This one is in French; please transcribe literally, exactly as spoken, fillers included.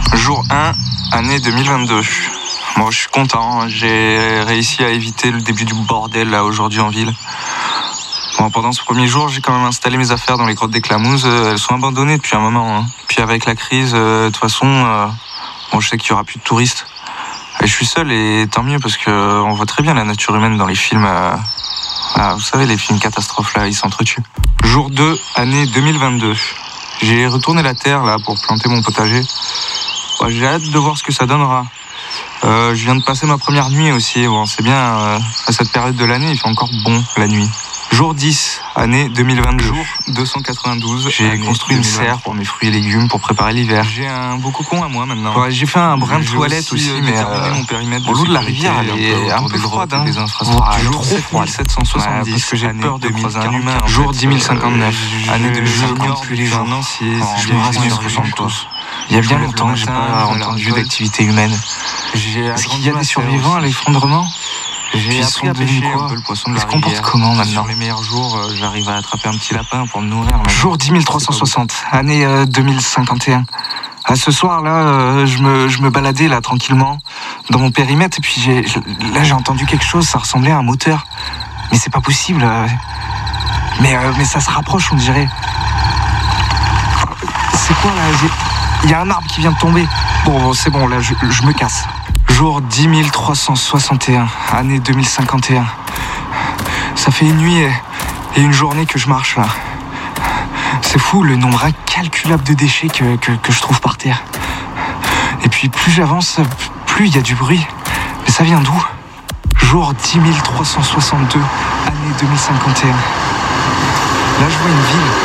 Jour un, année deux mille vingt-deux. Bon, je suis content, j'ai réussi à éviter le début du bordel là aujourd'hui en ville. Bon, pendant ce premier jour, j'ai quand même installé mes affaires dans les grottes des Clamouses. Elles sont abandonnées depuis un moment. Hein. Puis avec la crise, euh, de toute façon, euh, bon, je sais qu'il n'y aura plus de touristes. Et je suis seul et tant mieux parce qu'on voit très bien la nature humaine dans les films. Euh, ah, vous savez, les films catastrophes là, ils s'entretuent. Jour deux, année deux mille vingt-deux. J'ai retourné la terre là pour planter mon potager. Bon, j'ai hâte de voir ce que ça donnera. Euh, je viens de passer ma première nuit aussi. Bon, c'est bien, euh, à cette période de l'année, il fait encore bon la nuit. Jour dix, année deux mille vingt-deux. Jour deux cent quatre-vingt-douze. J'ai construit une serre pour mes fruits et légumes pour préparer l'hiver. J'ai un beau cocon à moi maintenant. Ouais, j'ai fait un brin de toilette aussi, aussi mais euh, mon périmètre. L'eau de la rivière, elle est un peu froide. Hein. Des infrastructures ouais, trop froide. sept cent soixante-dix. Ouais, parce que j'ai peur de croiser un humain. Jour dix mille cinquanteneuf. Année deux mille cinquante. Je les gens. Je me rase mes ressemble tous. Il y a bien longtemps que j'ai pas entendu d'activité humaine. Est-ce qu'il y a des survivants à l'effondrement? J'ai appris à pêcher un peu le poisson de la rivière. Ils se comportent comment maintenant? Sur les meilleurs jours, euh, j'arrive à attraper un petit lapin pour me nourrir. Maintenant. Jour dix mille trois cent soixante, année euh, deux mille cinquante et un. À ce soir-là, euh, je, me, je me baladais là tranquillement dans mon périmètre et puis j'ai, là j'ai entendu quelque chose, ça ressemblait à un moteur. Mais c'est pas possible. Euh, mais, euh, mais ça se rapproche, on dirait. C'est quoi là? Il y a un arbre qui vient de tomber. Bon, bon c'est bon, là je, je me casse. Jour dix mille trois cent soixante et un, année deux mille cinquante et un. Ça fait une nuit et, et une journée que je marche là. C'est fou le nombre incalculable de déchets que, que, que je trouve par terre. Et puis plus j'avance, plus il y a du bruit. Mais ça vient d'où? Jour dix mille trois cent soixante-deux, année deux mille cinquante et un. Là je vois une ville.